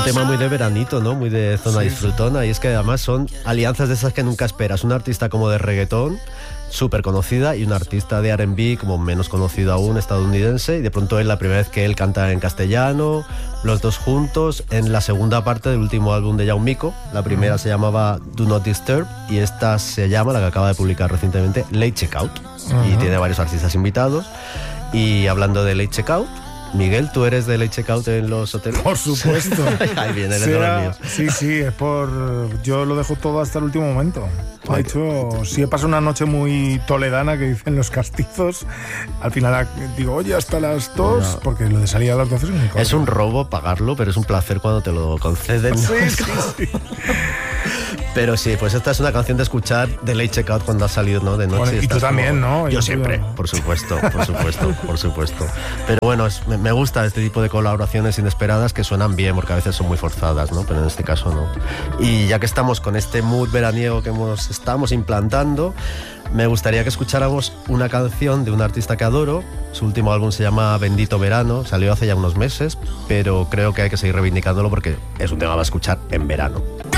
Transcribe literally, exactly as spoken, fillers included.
tema muy de veranito, ¿no? Muy de zona Sí, disfrutona. Y es que además son alianzas de esas que nunca esperas. Un artista como de reggaetón, súper conocida, y un artista de R and B como menos conocido aún, estadounidense. Y de pronto es la primera vez que él canta en castellano, los dos juntos, en la segunda parte del último álbum de Jaumico. La primera uh-huh. se llamaba Do Not Disturb y esta se llama, la que acaba de publicar recientemente, Late Checkout. Uh-huh. Y tiene varios artistas invitados. Y hablando de Late Checkout, Miguel, ¿tú eres de Late Checkout en los hoteles? Por supuesto. Ahí viene, eres Será, de los míos. Sí, sí, es por... Yo lo dejo todo hasta el último momento. De hecho, si he pasado una noche muy toledana, que dicen los castizos, al final digo, oye, hasta las dos, no. porque lo de salir a las doce es muy corto. Es un robo pagarlo, pero es un placer cuando te lo conceden. Sí, sí, sí. Pero sí, pues esta es una canción de escuchar de Late Checkout cuando ha salido, ¿no? De noche. Bueno, y tú también, como... ¿no? Yo y siempre, tú... por supuesto, por supuesto, por supuesto. Pero bueno, es, me, me gusta este tipo de colaboraciones inesperadas que suenan bien, porque a veces son muy forzadas, ¿no? Pero en este caso no. Y ya que estamos con este mood veraniego que hemos, estamos implantando, me gustaría que escucháramos una canción de un artista que adoro. Su último álbum se llama Bendito Verano, salió hace ya unos meses, pero creo que hay que seguir reivindicándolo porque es un tema para escuchar en verano.